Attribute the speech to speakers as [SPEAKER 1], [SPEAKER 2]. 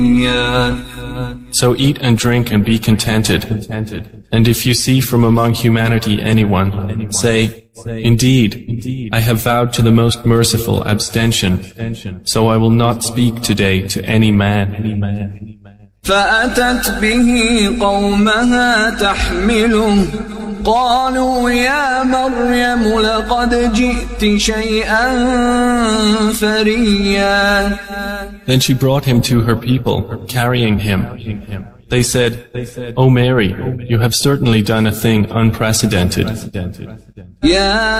[SPEAKER 1] So eat and drink and be contented. And if you see from among humanity anyone, say, Indeed, I have vowed to the Most Merciful abstention, so I will not speak today to any man.
[SPEAKER 2] فأتت به قومها تحمله قالوا يا مريم لقد جئت شيئا فريا.
[SPEAKER 1] Then she brought him to her people, carrying him. They said, O Mary, you have certainly done a thing unprecedented.